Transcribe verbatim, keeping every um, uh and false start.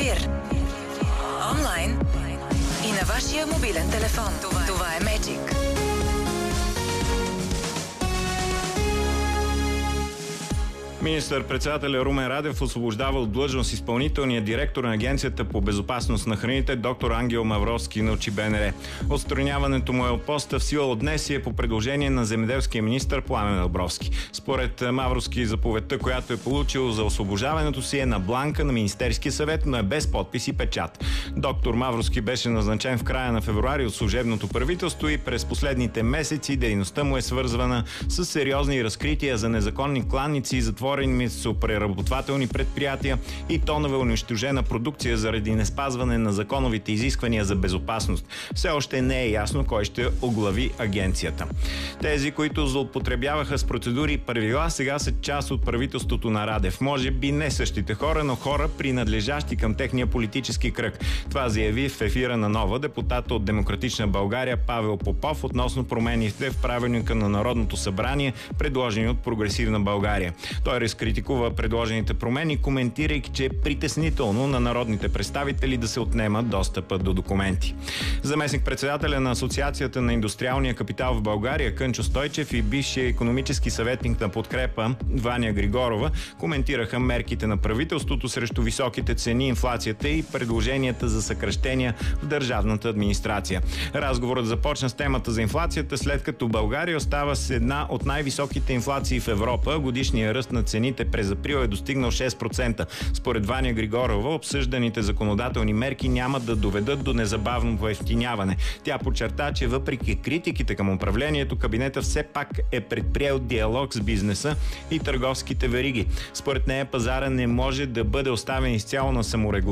ефир. Онлайн и на вашия мобилен телефон. Това, Това е Magic. Министър-председателя Румен Радев освобождава от длъжност изпълнителния директор на Агенцията по безопасност на храните доктор Ангел Мавровски, научи Б Н Р. Отстраняването му е от поста в сила от днес и е по предложение на земеделския министър Пламен Абровски. Според Мавровски, заповедта, която е получил за освобождаването си, е на бланка на Министерския съвет, но е без подпис и печат. Доктор Мавровски беше назначен в края на февруари от служебното правителство и през последните месеци дейността му е свързвана с сериозни разкрития за незаконни кланици и затворени месопреработвателни предприятия и тонове унищожена продукция заради неспазване на законовите изисквания за безопасност. Все още не е ясно кой ще оглави агенцията. Тези, които злоупотребяваха с процедури и правила, сега са част от правителството на Радев. Може би не същите хора, но хора, принадлежащи към техния политически кръг. Това заяви в ефира на Нова депутата от Демократична България Павел Попов относно промените в правилника на Народното събрание, предложени от Прогресивна България. Той разкритикува предложените промени, коментирайки, че е притеснително на народните представители да се отнема достъпа до документи. Заместник-председателя на Асоциацията на индустриалния капитал в България Кънчо Стойчев и бившия икономически съветник на Подкрепа Ваня Григорова коментираха мерките на правителството срещу високите цени, инфлацията и предложенията за съкращения в държавната администрация. Разговорът започна с темата за инфлацията, след като България остава с една от най-високите инфлации в Европа. Годишният ръст на цените през април е достигнал шест процента. Според Ваня Григорова, обсъжданите законодателни мерки няма да доведат до незабавно поевтиняване. Тя подчерта, че въпреки критиките към управлението, кабинета все пак е предприел диалог с бизнеса и търговските вериги. Според нея пазара не може да бъде оставен изцяло на саморегулация